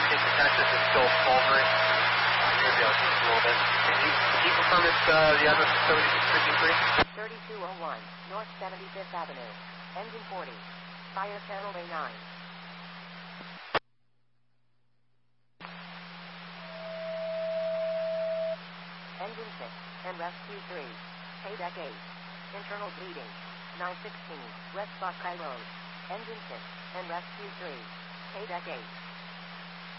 think the Texas is still pulvering. Maybe I'll just a little bit. Can you confirm it's the address is 3201 North 75th Avenue. Engine 40. Fire channel A9. Engine 6 and rescue 3. Paydeck 8. Internal bleeding. 916 West Buckeye Road. Engine 6 and rescue 3. Paydeck 8.